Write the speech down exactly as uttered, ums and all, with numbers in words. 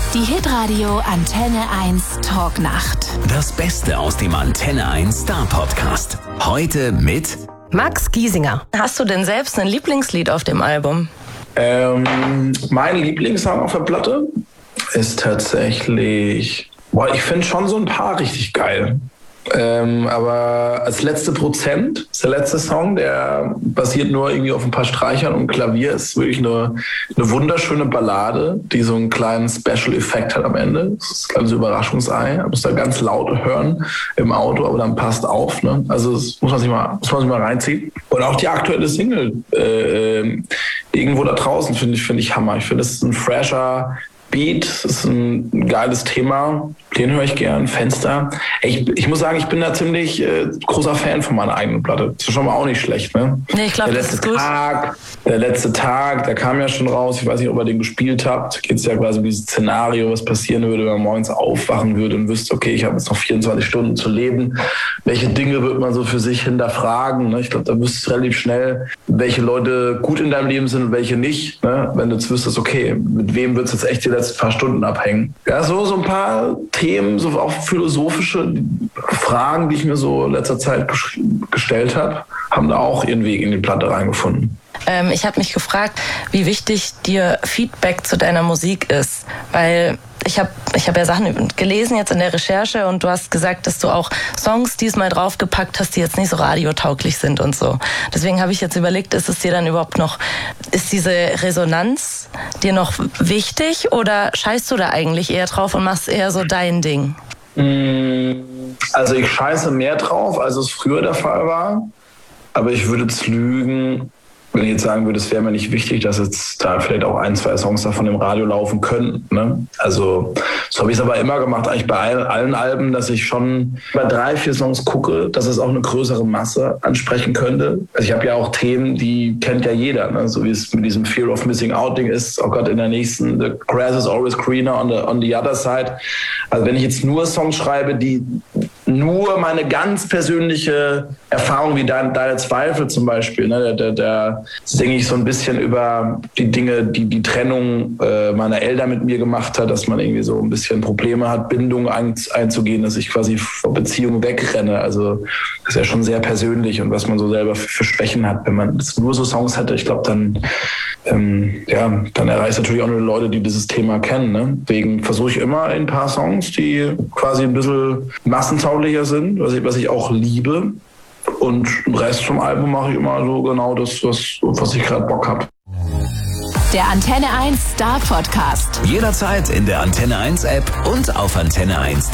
Die Hitradio Antenne eins Talknacht. Das Beste aus dem Antenne eins Star Podcast. Heute mit Max Giesinger. Hast du denn selbst ein Lieblingslied auf dem Album? Ähm, mein Lieblingssong auf der Platte ist tatsächlich, boah, ich finde schon so ein paar richtig geil. Ähm, aber als letzte Prozent ist der letzte Song, der basiert nur irgendwie auf ein paar Streichern und Klavier, ist wirklich eine, eine wunderschöne Ballade, die so einen kleinen Special-Effekt hat am Ende. Das ist ein kleines Überraschungsei. Man muss da ganz laut hören im Auto, aber dann passt auf. Ne? Also das muss man sich mal, muss man sich mal reinziehen. Und auch die aktuelle Single äh, irgendwo da draußen finde ich, finde ich Hammer. Ich finde, es ist ein fresher Beat, das ist ein geiles Thema, den höre ich gern, Fenster. Ich, ich muss sagen, ich bin da ziemlich äh, großer Fan von meiner eigenen Platte. Das ist schon mal auch nicht schlecht, ne? Nee, ich glaube, das ist gut. Tag, der letzte Tag, der kam ja schon raus, ich weiß nicht, ob ihr den gespielt habt, geht es ja quasi um dieses Szenario, was passieren würde, wenn man morgens aufwachen würde und wüsste, okay, ich habe jetzt noch vierundzwanzig Stunden zu leben. Welche Dinge wird man so für sich hinterfragen? Ne? Ich glaube, da wüsstest du relativ schnell, welche Leute gut in deinem Leben sind und welche nicht. Ne? Wenn du jetzt wüsstest, okay, mit wem wird es jetzt echt die letzten paar Stunden abhängen. Ja, so, so ein paar Themen, so auch philosophische Fragen, die ich mir so in letzter Zeit gestellt habe, haben da auch ihren Weg in die Platte reingefunden. Ähm, ich habe mich gefragt, wie wichtig dir Feedback zu deiner Musik ist, weil ich habe ich hab ja Sachen gelesen jetzt in der Recherche und du hast gesagt, dass du auch Songs diesmal draufgepackt hast, die jetzt nicht so radiotauglich sind und so. Deswegen habe ich jetzt überlegt, ist es dir dann überhaupt noch, ist diese Resonanz dir noch wichtig oder scheißt du da eigentlich eher drauf und machst eher so dein Ding? Also ich scheiße mehr drauf, als es früher der Fall war, aber ich würde jetzt lügen, wenn ich jetzt sagen würde, es wäre mir nicht wichtig, dass jetzt da vielleicht auch ein, zwei Songs davon im Radio laufen könnten. Ne? Also so habe ich es aber immer gemacht, eigentlich bei allen, allen Alben, dass ich schon bei drei, vier Songs gucke, dass es auch eine größere Masse ansprechen könnte. Also ich habe ja auch Themen, die kennt ja jeder, ne? So wie es mit diesem Fear of Missing Out Ding ist, auch gerade in der nächsten, The Grass is always greener on the, on the other side. Also wenn ich jetzt nur Songs schreibe, die nur meine ganz persönliche Erfahrung, wie deine, deine Zweifel zum Beispiel, ne, da, da singe ich so ein bisschen über die Dinge, die die Trennung äh, meiner Eltern mit mir gemacht hat, dass man irgendwie so ein bisschen Probleme hat, Bindungen ein, einzugehen, dass ich quasi vor Beziehungen wegrenne. Also das ist ja schon sehr persönlich und was man so selber für, für Schwächen hat. Wenn man jetzt nur so Songs hätte, ich glaube, dann, ähm, ja, dann erreicht es natürlich auch nur Leute, die dieses Thema kennen. Ne? Deswegen versuche ich immer ein paar Songs, die quasi ein bisschen massentauglicher sind, was ich, was ich auch liebe. Und den Rest vom Album mache ich immer so genau das, was, was ich gerade Bock habe. Der Antenne eins Star Podcast. jederzeit in der Antenne eins App und auf antenne eins.